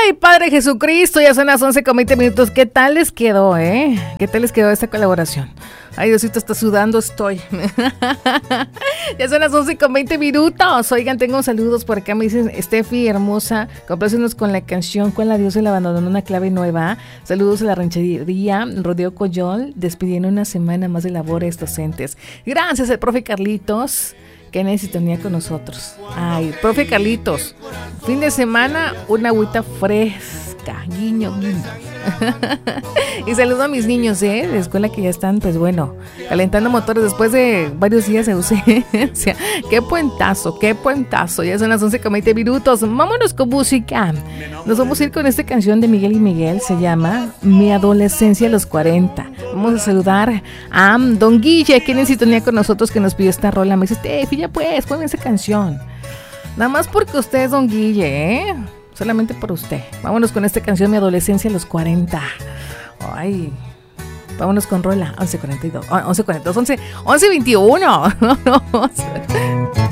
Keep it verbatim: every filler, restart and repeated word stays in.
Ay, Padre Jesucristo, ya son las once con veinte minutos. ¿Qué tal les quedó, eh? ¿Qué tal les quedó esta colaboración? Ay, Diosito, está sudando, estoy. Ya son las once con veinte minutos. Oigan, tengo saludos por acá. Me dicen, Steffi, hermosa, complácenos con la canción Con la diosa le abandonó una clave nueva. Saludos a la ranchería Rodeo Coyol, despidiendo una semana más de labores docentes. Gracias al profe Carlitos, que en sintonía con nosotros. Ay, profe Carlitos, fin de semana, una agüita fresca, guiño, guiño. Y saludo a mis niños, ¿eh? De escuela que ya están, pues bueno, calentando motores después de varios días de ausencia. ¡Qué puentazo, qué puentazo! Ya son las once con veinte minutos. Vámonos con música. Nos vamos a ir con esta canción de Miguel y Miguel. Se llama Mi adolescencia a los cuarenta. Vamos a saludar a Don Guille, quien en sintonía con nosotros, que nos pidió esta rola. Me dice, Tefi, ya pues, ponme esa canción. Nada más porque usted es Don Guille, ¿eh? Solamente por usted. Vámonos con esta canción, Mi adolescencia a los cuarenta. Ay, vámonos con rola. once cuarenta y dos, once cuarenta y dos, once, once veintiuno.